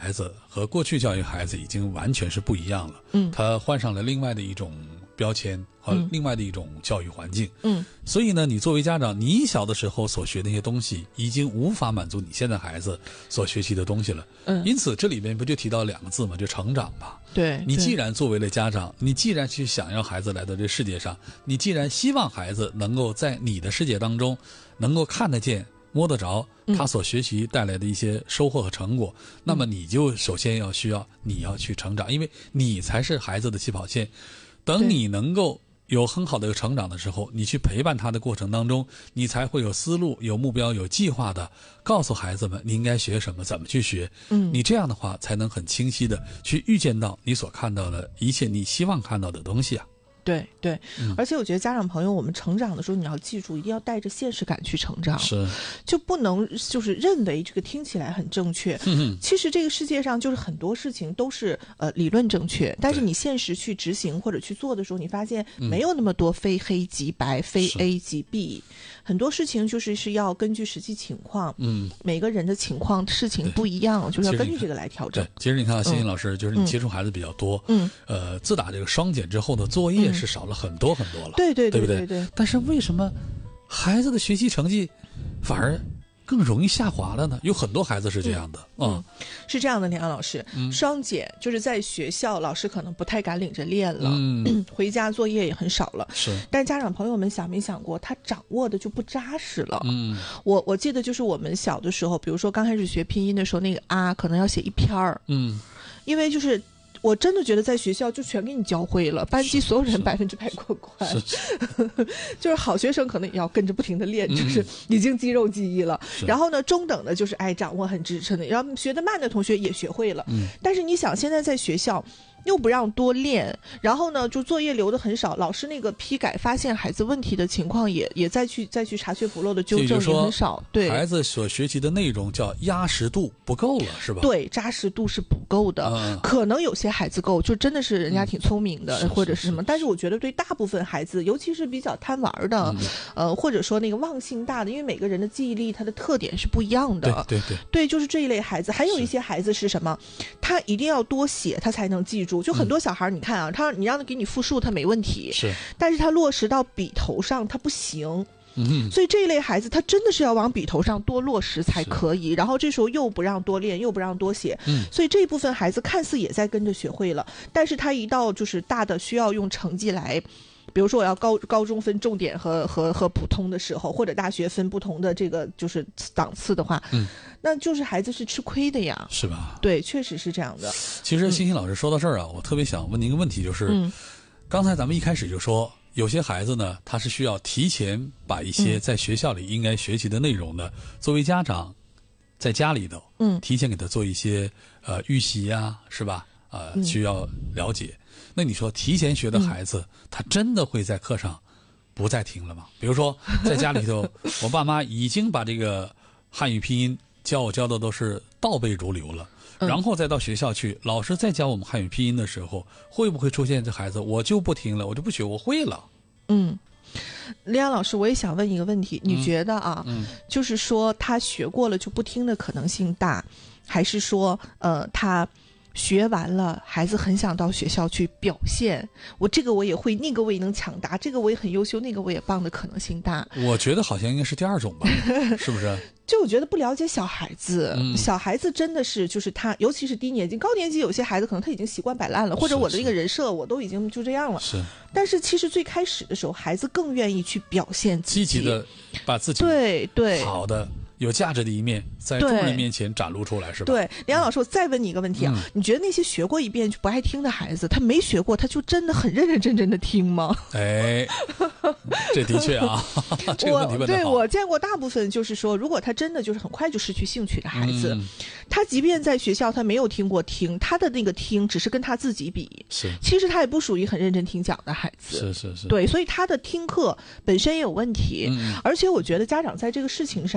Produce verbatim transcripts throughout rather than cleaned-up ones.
孩子和过去教育孩子已经完全是不一样了。 嗯， 他换上了另外的一种标签和另外的一种教育环境。 嗯， 所以呢，你作为家长，你小的时候所学的那些东西，已经无法满足你现在孩子所学习的东西了。 嗯， 因此这里面不就提到两个字嘛，就成长嘛。 对， 你既然作为了家长，你既然去想要孩子来到这世界上，你既然希望孩子能够在你的世界当中能够看得见摸得着他所学习带来的一些收获和成果，嗯，那么你就首先要需要你要去成长，因为你才是孩子的起跑线。等你能够有很好的一个成长的时候，你去陪伴他的过程当中，你才会有思路、有目标、有计划的告诉孩子们你应该学什么，怎么去学。嗯，你这样的话才能很清晰的去预见到你所看到的一切你希望看到的东西啊。 对对，嗯，而且我觉得家长朋友，我们成长的时候，你要记住，一定要带着现实感去成长， 是， 就不能就是认为这个听起来很正确。嗯，其实这个世界上就是很多事情都是呃理论正确，但是你现实去执行或者去做的时候，你发现没有那么多非黑即白，嗯，非 A 即 B，很多事情就是是要根据实际情况，嗯，每个人的情况事情不一样，就是要根据这个来调整。 对，其实你看啊，欣欣老师，嗯，就是你接触孩子比较多，嗯，呃，自打这个双减之后的作业是少了很多很多了， 对对对对不对？对。但是为什么孩子的学习成绩反而更容易下滑了呢？有很多孩子是这样的，嗯， 嗯是这样的，李安老师，嗯，双减就是在学校老师可能不太敢领着练了，嗯，回家作业也很少了， 是。 但家长朋友们想没想过，他掌握的就不扎实了，嗯，我我记得就是我们小的时候，比如说刚开始学拼音的时候，那个啊可能要写一篇儿，嗯，因为就是。我真的觉得在学校就全给你教会了，班级所有人百分之百过关，就是好学生可能也要跟着不停的练，就是已经肌肉记忆了。然后呢，中等的就是哎掌握很支撑的，然后学得慢的同学也学会了。嗯，但是你想现在在学校。又不让多练，然后呢，就作业留的很少，老师那个批改发现孩子问题的情况也也再去再去查缺补漏的纠正也很少。对， 孩子所学习的内容叫压实度不够了，是吧？ 对，扎实度是不够的，嗯，可能有些孩子够，就真的是人家挺聪明的，嗯，或者是什么。但是我觉得对大部分孩子，尤其是比较贪玩的，嗯，呃，或者说那个忘性大的，因为每个人的记忆力它的特点是不一样的。 对对对， 对，就是这一类孩子。还有一些孩子是什么？他一定要多写，他才能记住。就很多小孩，你看啊，他你让他给你复述，他没问题， 是， 但是他落实到笔头上，他不行。嗯，所以这一类孩子，他真的是要往笔头上多落实才可以。然后这时候又不让多练，又不让多写，嗯，所以这一部分孩子看似也在跟着学会了，但是他一到就是大的需要用成绩来。比如说我要高高中分重点和和和普通的时候，或者大学分不同的这个就是档次的话，嗯，那就是孩子是吃亏的呀， 是吧？ 对，确实是这样的。 其实欣欣老师说到这儿啊，嗯，我特别想问您一个问题，就是，嗯，刚才咱们一开始就说，有些孩子呢，他是需要提前把一些在学校里应该学习的内容呢，嗯，作为家长在家里头，嗯，提前给他做一些呃预习啊，是吧？呃，嗯，需要了解。那你说提前学的孩子，嗯，他真的会在课上不再听了吗？比如说在家里头，我爸妈已经把这个汉语拼音教我教的都是倒背如流了，嗯，然后再到学校去，老师再教我们汉语拼音的时候，会不会出现这孩子我就不听了，我就不学，我会了？嗯， 李安老师，我也想问一个问题，你觉得啊，嗯，就是说他学过了就不听的可能性大，还是说呃他？学完了，孩子很想到学校去表现，我这个我也会，那个我也能抢答，这个我也很优秀，那个我也棒的可能性大。 我觉得好像应该是第二种吧，是不是？ 就我觉得不了解小孩子，嗯，小孩子真的是就是他，尤其是低年级、高年级，有些孩子可能他已经习惯摆烂了，或者我的那个人设我都已经就这样了。 是。 但是其实最开始的时候，孩子更愿意去表现自己， 积极的把自己对对好的。有价值的一面在众人面前展露出来，是吧？ 对，梁老师，我再问你一个问题啊，嗯，你觉得那些学过一遍就不爱听的孩子，他没学过，他就真的很认认真真的听吗？ 哎，这的确啊，这个问题问得好。 我对我见过大部分就是说，如果他真的就是很快就失去兴趣的孩子，嗯，他即便在学校他没有听过听，他的那个听只是跟他自己比， 是， 其实他也不属于很认真听讲的孩子， 是是是， 对，所以他的听课本身也有问题，嗯，而且我觉得家长在这个事情上，你不要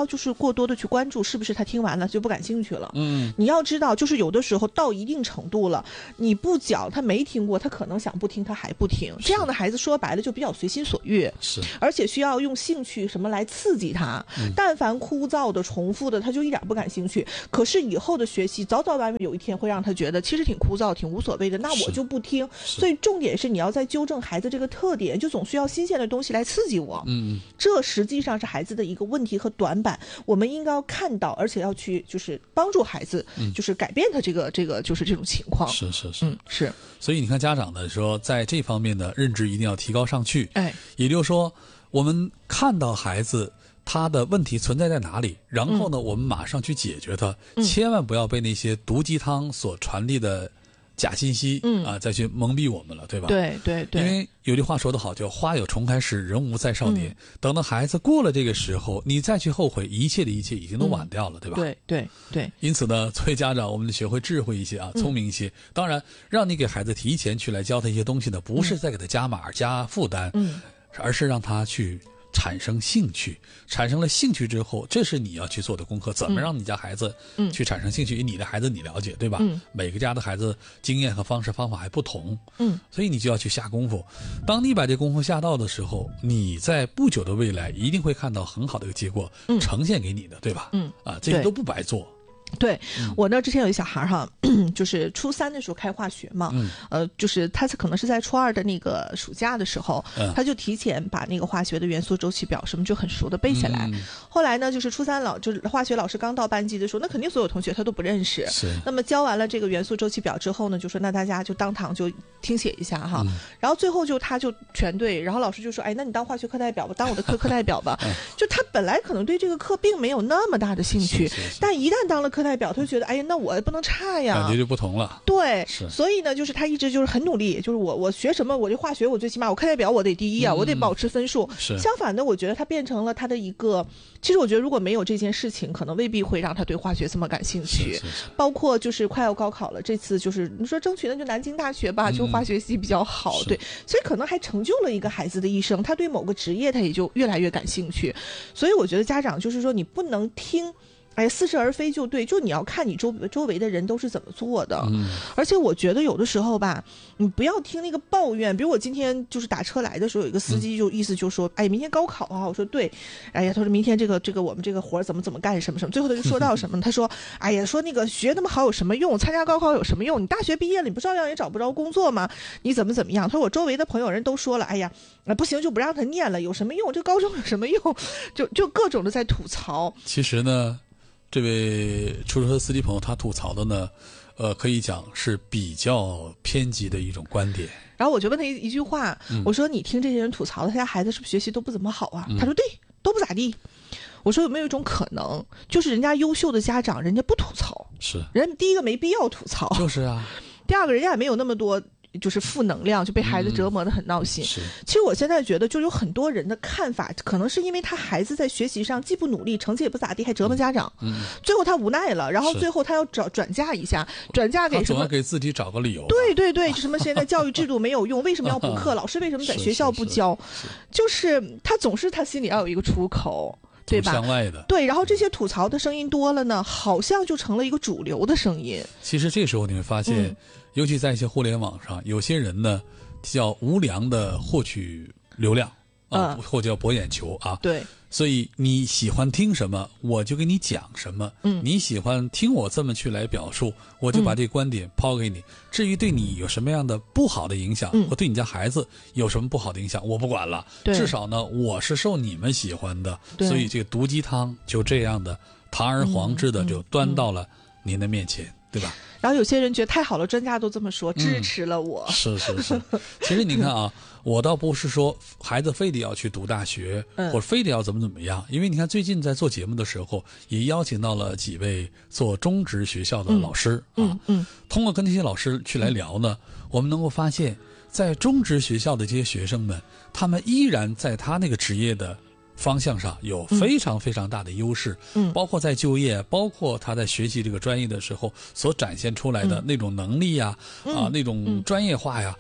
就是过多的去关注是不是他听完了就不感兴趣了。嗯，你要知道，就是有的时候到一定程度了，你不讲他没听过，他可能想不听他还不听。这样的孩子说白了就比较随心所欲， 是， 而且需要用兴趣什么来刺激他。嗯、但凡枯燥的、重复的，他就一点不感兴趣。可是以后的学习早早晚晚有一天会让他觉得其实挺枯燥、挺无所谓的，那我就不听。所以重点是你要在纠正孩子这个特点，就总需要新鲜的东西来刺激我。嗯，这实际上是孩子的一个问题和短板，我们应该要看到，而且要去就是帮助孩子，嗯、就是改变他这个这个就是这种情况。 是是是， 嗯是。 所以你看，家长呢说，在这方面的认知一定要提高上去。 哎， 也就是说，我们看到孩子他的问题存在在哪里，然后呢，嗯、我们马上去解决它，嗯、千万不要被那些毒鸡汤所传递的假信息，嗯啊，再去蒙蔽我们了，对吧？ 对对对。 因为有句话说得好，叫“花有重开时，人无再少年”。嗯、等到孩子过了这个时候，你再去后悔，一切的一切已经都晚掉了，嗯、对吧？ 对对对。 因此呢，作为家长，我们得学会智慧一些啊，聪明一些。嗯、当然，让你给孩子提前去来教他一些东西呢，不是再给他加码、加负担，嗯，而是让他去产生兴趣，产生了兴趣之后，这是你要去做的功课。怎么让你家孩子去产生兴趣？嗯、你的孩子你了解，对吧？嗯、每个家的孩子经验和方式方法还不同，嗯，所以你就要去下功夫。当你把这功夫下到的时候，你在不久的未来一定会看到很好的一个结果呈现给你的，对吧？嗯，啊，这些都不白做。 对，我那之前有一小孩哈，就是初三的时候开化学嘛，嗯、呃，就是他可能是在初二的那个暑假的时候，嗯、他就提前把那个化学的元素周期表什么就很熟的背下来。嗯、后来呢，就是初三老就是化学老师刚到班级的时候，那肯定所有同学他都不认识。是。那么教完了这个元素周期表之后呢，就说那大家就当堂就听写一下哈，嗯、然后最后就他就全对，然后老师就说，哎，那你当化学课代表吧，当我的课课代表吧。嗯、就他本来可能对这个课并没有那么大的兴趣，是是是，但一旦当了课代表，他就觉得，哎呀，那我也不能差呀， 感觉就不同了。 对，所以呢，就是他一直就是很努力，就是我我学什么，我这化学我最起码我课代表我得第一啊，嗯、我得保持分数。是。相反的，我觉得他变成了他的一个，其实我觉得如果没有这件事情，可能未必会让他对化学这么感兴趣。是是是。包括就是快要高考了，这次就是你说争取那就南京大学吧，嗯、就化学系比较好，对，所以可能还成就了一个孩子的一生，他对某个职业他也就越来越感兴趣。所以我觉得家长就是说，你不能听。哎，似是而非就对，就你要看你周周围的人都是怎么做的。嗯，而且我觉得有的时候吧，你不要听那个抱怨。比如我今天就是打车来的时候，有一个司机就意思就说，嗯、哎，明天高考啊。我说对，哎呀，他说明天这个这个我们这个活怎么怎么干什么什么。最后他就说到什么，他说，哎呀，说那个学那么好有什么用？参加高考有什么用？你大学毕业了，你不照样也找不着工作吗？你怎么怎么样？他说我周围的朋友人都说了，哎呀，不行就不让他念了，有什么用？这高中有什么用？就就各种的在吐槽。 其实呢。这位出租车司机朋友他吐槽的呢，呃，可以讲是比较偏激的一种观点。 然后我就问他一一句话，嗯、我说你听这些人吐槽的，他家孩子是不是学习都不怎么好啊？嗯、他说对，都不咋地。我说有没有一种可能，就是人家优秀的家长，人家不吐槽， 是人第一个没必要吐槽， 就是啊。 第二个人家也没有那么多。就是负能量，就被孩子折磨得很闹心。嗯、其实我现在觉得，就有很多人的看法，可能是因为他孩子在学习上既不努力，成绩也不咋地，还折磨家长。嗯，最后他无奈了，然后最后他要找转嫁一下，转嫁给什么？ 他总要给自己找个理由。 对对对，什么现在教育制度没有用，为什么要补课？老师为什么在学校不教？是是是是就是他总是他心里要有一个出口。对吧？ 向外的对，然后这些吐槽的声音多了呢，好像就成了一个主流的声音。 其实这时候你会发现，嗯、尤其在一些互联网上，有些人呢叫无良的获取流量啊，嗯、或者叫博眼球啊。 对。 所以你喜欢听什么，我就给你讲什么。嗯，你喜欢听我这么去来表述，我就把这个观点抛给你。嗯、至于对你有什么样的不好的影响，嗯、或对你家孩子有什么不好的影响，我不管了。至少呢，我是受你们喜欢的，所以这个毒鸡汤就这样的堂而皇之的就端到了您的面前，嗯、对吧？ 然后有些人觉得太好了，专家都这么说，支持了我。 嗯、是是是，其实你看啊，我倒不是说孩子非得要去读大学，嗯、或者非得要怎么怎么样，因为你看最近在做节目的时候，也邀请到了几位做中职学校的老师、嗯、啊，嗯嗯、通过跟这些老师去来聊呢，嗯、我们能够发现，在中职学校的这些学生们，他们依然在他那个职业的方向上有非常非常大的优势，嗯，包括在就业，包括他在学习这个专业的时候所展现出来的那种能力呀，嗯、啊，那种专业化呀，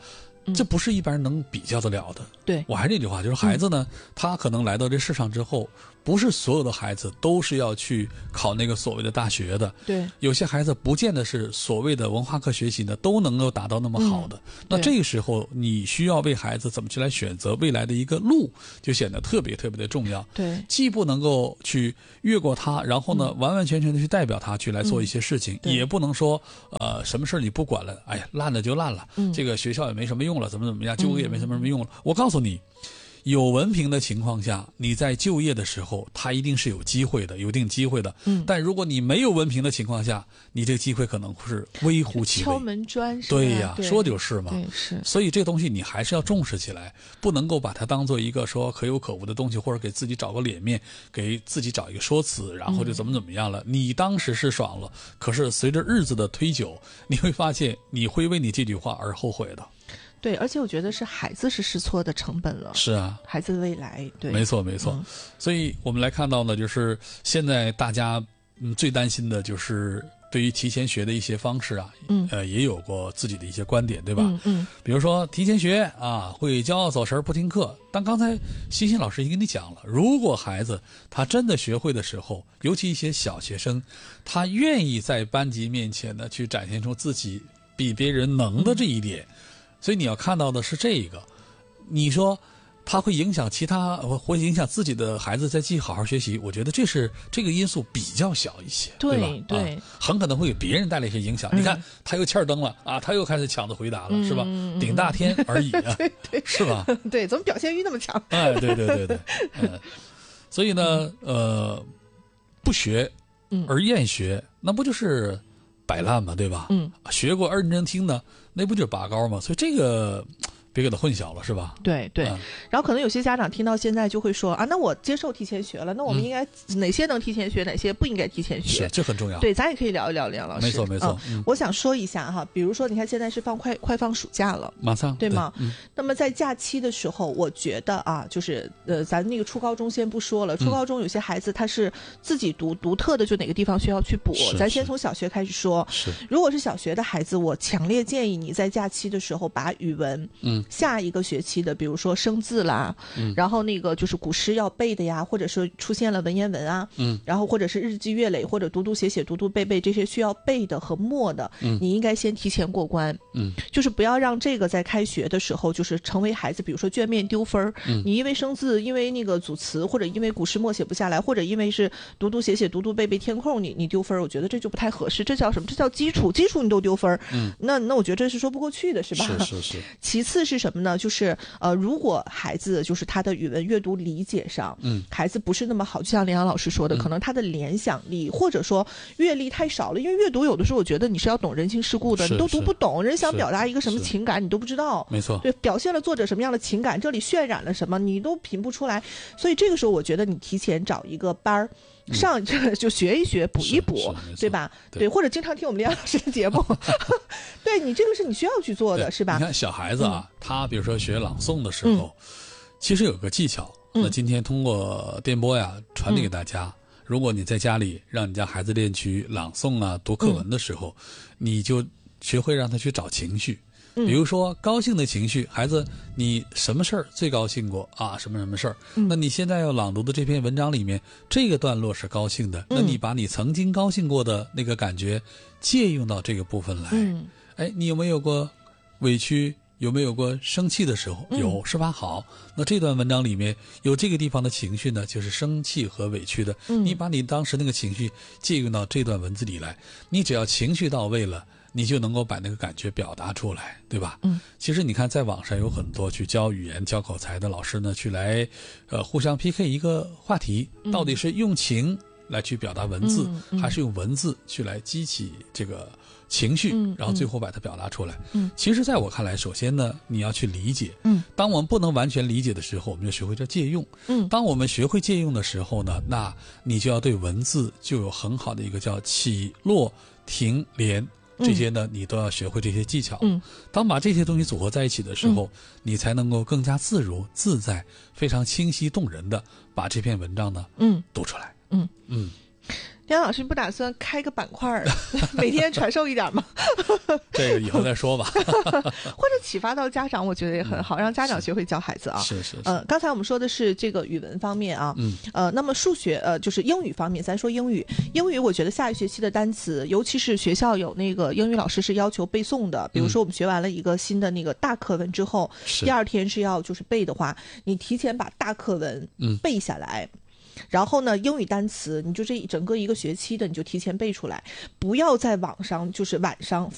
这不是一般人能比较得了的。 对， 我还是那句话，就是孩子呢，嗯、他可能来到这世上之后，不是所有的孩子都是要去考那个所谓的大学的。 对， 有些孩子不见得是所谓的文化课学习呢，都能够达到那么好的。嗯、那这个时候，你需要为孩子怎么去来选择未来的一个路，就显得特别特别的重要。 对， 既不能够去越过他，然后呢，嗯、完完全全的去代表他去来做一些事情，嗯、也不能说呃什么事你不管了，哎呀烂了就烂了，嗯、这个学校也没什么用了，怎么怎么样，就业也没什么什么用了。嗯、我告诉你。有文凭的情况下，你在就业的时候，他一定是有机会的，有一定机会的。嗯，但如果你没有文凭的情况下，你这个机会可能是微乎其微。 敲门砖是吧？ 对呀，说就是嘛。 对，是。 所以这个东西你还是要重视起来，不能够把它当做一个说可有可无的东西，或者给自己找个脸面，给自己找一个说辞，然后就怎么怎么样了。嗯、你当时是爽了，可是随着日子的推久，你会发现你会为你这句话而后悔的。 对，而且我觉得是孩子是试错的成本了。 是啊， 孩子的未来，对， 没错没错。嗯、所以我们来看到呢，就是现在大家嗯最担心的就是对于提前学的一些方式啊，嗯，呃，也有过自己的一些观点，对吧？ 嗯嗯。 比如说提前学啊，会骄傲走神不听课。但刚才欣欣老师已经跟你讲了，如果孩子他真的学会的时候，尤其一些小学生，他愿意在班级面前呢去展现出自己比别人能的这一点。嗯，所以你要看到的是这个，你说他会影响其他，会影响自己的孩子再继续好好学习，我觉得这是这个因素比较小一些， 对吧？ 对、 啊，很可能会给别人带来一些影响。嗯、你看，他又欠灯了啊，他又开始抢着回答了，嗯、是吧？顶大天而已啊， 对对， 是吧？ 对，怎么表现欲那么强？ 哎，对对对对，嗯，所以呢，呃，不学而厌学，那不就是摆烂嘛，对吧？嗯，学过而认真听呢，那不就是拔高吗？所以这个别给他混淆了，是吧？ 对对、嗯。然后可能有些家长听到现在就会说啊，那我接受提前学了，那我们应该哪些能提前学，嗯、哪些不应该提前学？ 是，这很重要。 对，咱也可以聊一聊，梁老师。 没错没错、 嗯。我想说一下哈，比如说你看现在是放快快放暑假了， 马上对吗？ 对嗯、 那么在假期的时候，我觉得啊，就是呃，咱那个初高中先不说了，初高中有些孩子他是自己独独特的，就哪个地方需要去补。咱先从小学开始说。 是。 如果是小学的孩子，我强烈建议你在假期的时候把语文，嗯，下一个学期的，比如说生字啦，嗯，然后那个就是古诗要背的呀，或者是出现了文言文啊，嗯，然后或者是日积月累，或者读读写写、读读背背这些需要背的和默的，嗯，你应该先提前过关，嗯，就是不要让这个在开学的时候就是成为孩子，比如说卷面丢分，嗯，你因为生字，因为那个组词，或者因为古诗默写不下来，或者因为是读读写写、读读背背填空，你你丢分，我觉得这就不太合适。这叫什么？这叫基础，基础你都丢分，嗯，那那我觉得这是说不过去的，是吧？ 是是是。 其次是什么呢？就是呃，如果孩子就是他的语文阅读理解上，嗯，孩子不是那么好，就像林阳老师说的，嗯、可能他的联想力或者说阅历太少了。因为阅读有的时候，我觉得你是要懂人情世故的，你都读不懂，人想表达一个什么情感，你都不知道。 没错， 对，表现了作者什么样的情感，这里渲染了什么，你都品不出来。所以这个时候，我觉得你提前找一个班儿。上就学一学，补一补，对吧？对，或者经常听我们林阳老师的节目，对你这个是你需要去做的，是吧？ 你看小孩子啊，嗯、他比如说学朗诵的时候，嗯、其实有个技巧。嗯、那今天通过电波呀传递给大家。嗯、如果你在家里让你家孩子练去朗诵啊、读课文的时候，嗯、你就学会让他去找情绪。比如说高兴的情绪，孩子，你什么事儿最高兴过啊？什么什么事儿？嗯、那你现在要朗读的这篇文章里面，这个段落是高兴的，嗯、那你把你曾经高兴过的那个感觉借用到这个部分来。嗯、哎，你有没有过委屈？有没有过生气的时候？有，嗯、是吧？好，那这段文章里面有这个地方的情绪呢，就是生气和委屈的。嗯、你把你当时那个情绪借用到这段文字里来，你只要情绪到位了。你就能够把那个感觉表达出来，对吧？嗯，其实你看，在网上有很多去教语言、教口才的老师呢，去来，呃，互相 P K 一个话题，到底是用情来去表达文字，嗯嗯、还是用文字去来激起这个情绪，嗯、然后最后把它表达出来。嗯，其实在我看来，首先呢，你要去理解。嗯，当我们不能完全理解的时候，我们就学会叫借用。嗯，当我们学会借用的时候呢，那你就要对文字就有很好的一个叫起落停连。这些呢，你都要学会这些技巧。嗯，当把这些东西组合在一起的时候，嗯、你才能够更加自如自在、非常清晰动人的把这篇文章呢，嗯，读出来。嗯嗯， 梁老师不打算开个板块每天传授一点吗？ 这个以后再说吧。 或者启发到家长，我觉得也很好，嗯、让家长学会教孩子啊。 是是是。 呃，刚才我们说的是这个语文方面啊， 嗯， 呃，那么数学呃就是英语方面，咱说英语，英语我觉得下一学期的单词，尤其是学校有那个英语老师是要求背诵的，比如说我们学完了一个新的那个大课文之后， 嗯、 第二天是要就是背的话，你提前把大课文背下来。嗯然后呢，英语单词你就这整个一个学期的你就提前背出来，不要在网上就是晚上